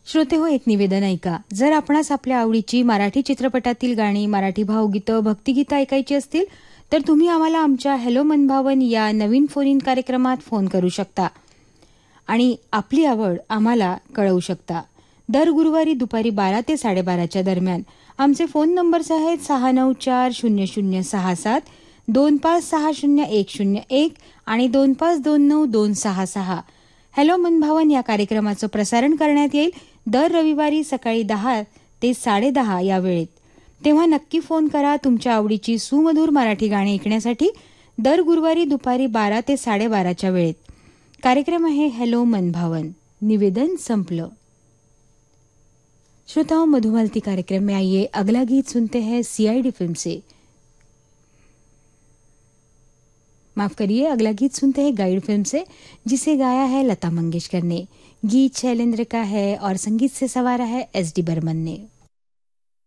श्रोते हो, एक निवेदन ऐका. जर आपणास आपल्या आवडीची मराठी चित्रपटातील गाणी, मराठी भावगीतं, भक्तिगीतं ऐकायची असतील तर तुम्ही आम्हाला आमच्या हॅलो मनभावन या नवीन फोन इन कार्यक्रमात फोन करू शकता आणि आपली आवड आम्हाला कळवू शकता. दर गुरुवारी दुपारी 12 ते 12:30 दरम्यान. आमचे फोन नंबर्स आहेत 6940067, 25600101 आणि 2529 हॅलो मनभावन या कार्यक्रमाचं प्रसारण करण्यात येईल दर रविवारी सकाळी 10 ते 10:30 या वेळेत. तेव्हा नक्की फोन करा तुमच्या आवडीची सुमधुर मराठी गाणी ऐकण्यासाठी दर गुरुवारी दुपारी 12 ते 12:30 वेळेत. कार्यक्रम आहे हॅलो मनभावन. निवेदन संपलं. श्रोताओं, मधुमालती कार्यक्रम में आइए अगला गीत सुनते हैं सीआईडी फिल्म से. माफ करिए, अगला गीत सुनते हैं गाइड फिल्म से, जिसे गाया है लता मंगेशकर ने. गीत शैलेंद्र का है और संगीत से सवारा है एस डी बर्मन ने.